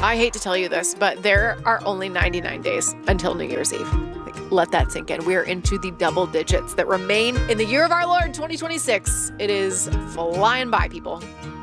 I hate to tell you this, but there are only 99 days until New Year's Eve. Let that sink in. We are into the double digits that remain in the year of our Lord, 2026. It is flying by, people.